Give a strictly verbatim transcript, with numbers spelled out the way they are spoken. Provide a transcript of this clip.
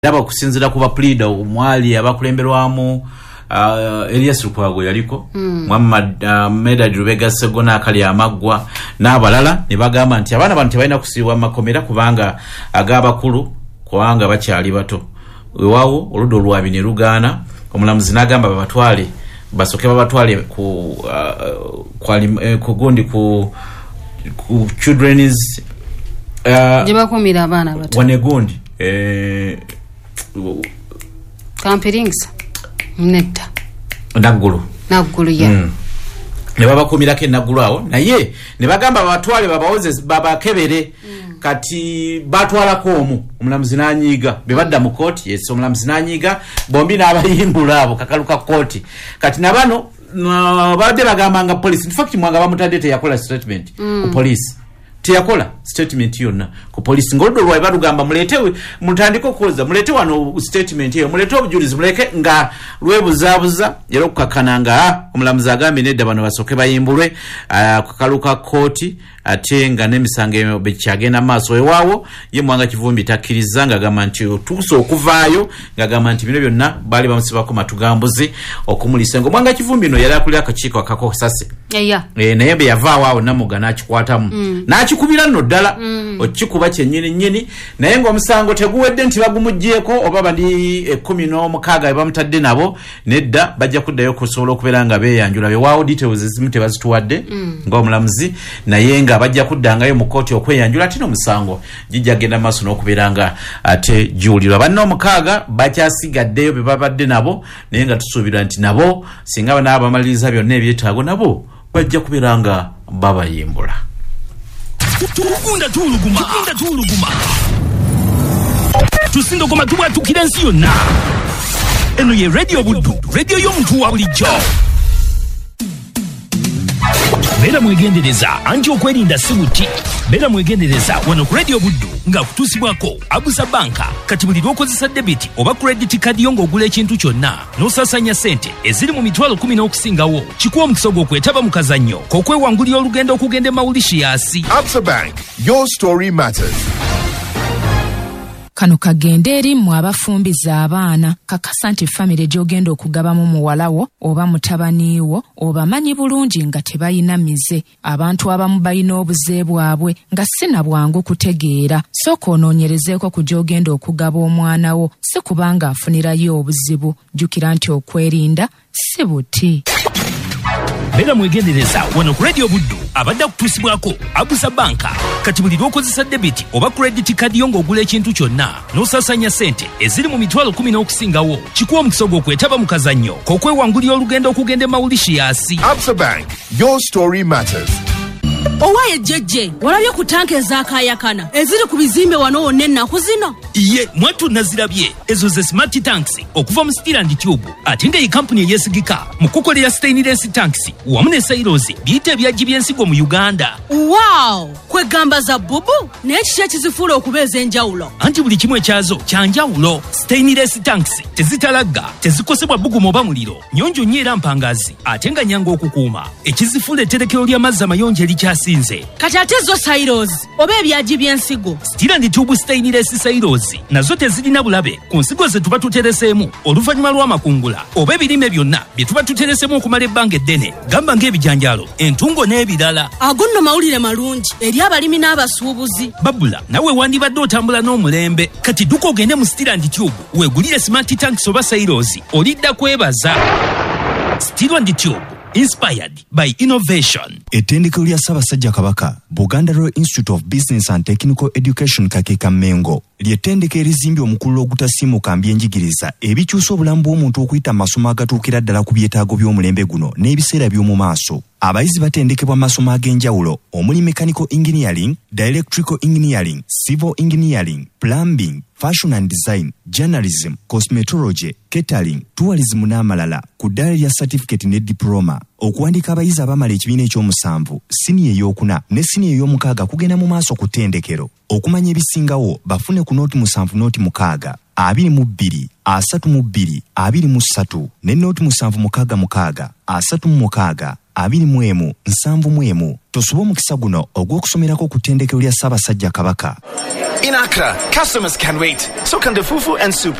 Daba kusinzira kuba pleader omwali abakulemberwamu uh, Elias Lukwago yaliko mm. Muhammad uh, Medad Rubega Segona akali amagwa n'abalala ne bagamba nti abana bantu balina kusiwa makomera kubanga agabakulu kubanga bakyali bato wewawo oludo lwabi ne lugana omulamuzi n'agamba babatwale basoke babatwale ku uh, kwali eh, kugundi ku, ku children's uh, jiba kumira abana bato wanegundi eh Campirings netta nagulu nagulu ya mm. ne baba kumirake nagulu awo naye ne bagamba batwale babawoze baba kebere mm. kati batwala komu omulamuzi nanyiga bebadda mu court yes omulamuzi nanyiga bombi n'abayimbula abo kakaluka court kati nabano no, bade bagamba nga police in fact mwanga bamutadde yakola statement mm. ku police tiyakola statement yonna ku police ngoldo lwa barugamba muletewe mutandiko koza mulete wano statement yo mulete obujulizi muleke nga lwebuzabuza yero kukakananga omulamuzi agambe nedda bano basoke bayimbulwe kukaluka koti atenga nemisange bekyagenda maso ewawo ye mwanga kivumbi takiriza nga gamba nti tuso okuvaayo nga gamba nti bino byonna bali bamusibako matugambuzi okumulisengo mwanga kivumbi no yali akulira akakiiko akako sase yeah. e naye be yavaawo namuga nakikwatamu mm. nakikubira no ddala mm. okikuba kyennyini nnyini naye ng'omusango teguwedde nti bagumuggyeko oba bali ekumi n'omukaaga bamutadde nabo nedda bajja kuddayo kusobola okubeera nga beeyanjula bewaawo details ezimu tebazituwadde mm. ng'omulamuzi naye nga bajja kuddangayo mu kooti okweyanjula ati n'omusango gijja genda maaso n'okubeera nga ate giwulirwa banna omukaaga bakyasigaddeyo be babadde nabo naye nga tusuubira nti nabo singa banaaba bamaliriza byonna ebyetaago nabo bajja kubeera nga babayimbula. Tukunda tuluguma tukunda tuluguma tusindo koma tuwa tukirensi yonna eno ye radio buddu radio y'omuntu wa bulijjo bera mwegendereza anti okwerinda sibuti bera mwegendereza wano ku radio buddu nga kutusibwako Abusa Banka kati buli lwokozesa debit oba credit card yongo ogula ekintu kyonna n'osasanya sente eziri mu mitwalo kumi n'okusingawo kikuwa omukisa gw'okwetaba mu kazannyo k'okwewangulira olugendo okugenda e Mauritius. Absa Bank, your story matters. Kano kagende eri mu abafumbiza abaana kakasa nti famire gy'ogenda okugabamu muwalawo oba mutabaniiwo obamanyi bulungi nga tebayina mize abantu abamu balina obuze bwabwe nga si na bwangu kutegeera sooka onoonyerezeeko ku gy'ogenda okugaba omwana wo si kubanga afunirayo obuzibu jjukira nti okwerinda si buti. Bera mwegendereza wano ku radio buddu abadde kutusibwako Abusa Banka kati buli lwokozesa debit oba credit card yongo ogula ekintu kyonna n'osasanya sente eziri mu mitwalo kumi n'okusingawo kikuwa omukisa gw'okwetaba mu kazannyo k'okwewangulira olugendo okugenda e Mauritius. Absa Bank, your story matters. Owaye jeje walabye ku tanke ezakayakana eziri ku bizimbe wano wonna ennaku zino. Iye mwatu nazirabye ezo ze smart tanks okuva mu Steel and Tube ate nga iyi company eyesigika mu kukolera stainless tanks wamu ne silos biyite ebyaggi by'ensigo mu Uganda. Wow, kwegamba za bubu n'ekiki ekizifuula okubeeza enjawulo. Anti buli kimu ekyazo kyanjawulo. Stainless tanks tezitalagga tezikosebwa bbugumu oba muliro nyonjo nnyo era mpangazi ate nga nyanga okukuuma ekizifuula etterekero ly'amazzi amayonjo erikyasinze. Kati ate zo silos oba ebyaggi by'ensigo. Steel and Tube stainless silos nazo tezirina bulabe ku nsigo ze tuba tutereseemu oluvannyuma lw'amakungula oba ebirime byonna bye tuba tutereseemu okumala ebbanga eddene gamba ng'ebijanjaalo entungo n'ebirala. Ago nno mawulire malungi eri abalimi n'abasuubuzi. Babula nawe wandibadde otambula n'omulembe kati dduka ogende mu Steel and Tube weegulire smart tanks oba silos olidda kwebaza. Steel and Tube, inspired by innovation. Ettendekero lya Ssaabasajja Kabaka Buganda Royal Institute of Business and Technical Education Kakeeka Mengo ly'ettendekero erizimbye omukulu ogutasiimuka mbyenjigiriza ebikyusa obulamu bw'omuntu okuyita masomo agatuukira ddala ku byetaago by'omulembe guno n'ebiseera by'omu maaso. Abayizi batendekebwa masomo ag'enjawulo omuli mechanical engineering, electrical engineering, civil engineering, plumbing, fashion and design, journalism, cosmetology, catering, tourism n'amalala ku ddaala lya certificate ne diploma. Okuwandiika abayizi abamala ekibiina ekyomusanvu siniya ey'okuna ne siniya ey'omukaaga kugenda mu maaso ku ttendekero. Okumanya ebisingawo bafune ku nooti musanvu nooti mukaaga abiri mu bbiri asatu mu bbiri abiri mu ssatu ne nooti musanvu mukaaga mukaaga asatu mu mukaaga abiri mu emu nsanvu mu emu. Tosoba omukisa guno ogw'okusomerako ku ttendekero lya Ssaabasajja Kabaka. In Accra, customers can wait. So can the fufu and soup.